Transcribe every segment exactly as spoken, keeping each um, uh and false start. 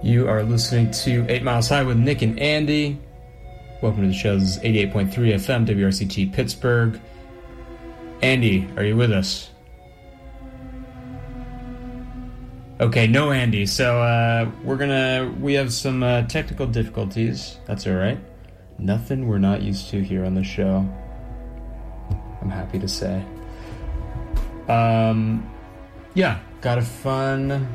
You are listening to eight Miles High with Nick and Andy. Welcome to the show. This is eighty-eight point three F M, W R C T Pittsburgh. Andy, are you with us? Okay, no Andy. So uh, we're gonna, we have some uh, technical difficulties. That's all right. Nothing we're not used to here on the show, I'm happy to say. Um, yeah, got a fun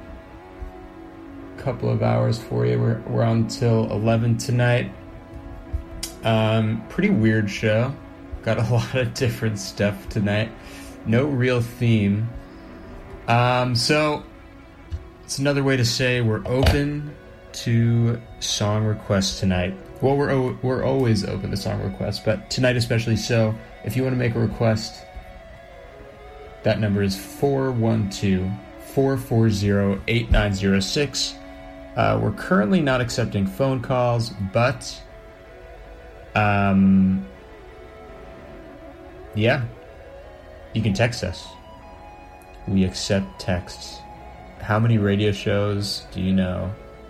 couple of hours for you. We're, we're on till eleven tonight. Um, pretty weird show. Got a lot of different stuff tonight. No real theme. Um, so it's another way to say we're open to song requests tonight. Well, we're o- we're always open to song requests, but tonight especially so. If you want to make a request, that number is four one two, four four zero, eight nine zero six. Uh, we're currently not accepting phone calls, but um, yeah, you can text us. We accept texts. How many radio shows do you know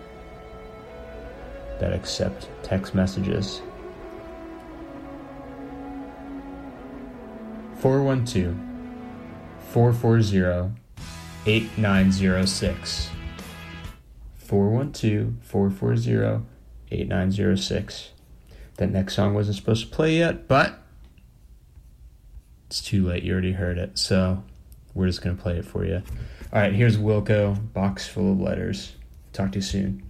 that accept text messages? four one two, four four zero, eight nine zero six. four one two, four four zero, eight nine zero six. That next song wasn't supposed to play yet, but it's too late. You already heard it, so we're just going to play it for you. All right, here's Wilco, Box Full of Letters. Talk to you soon.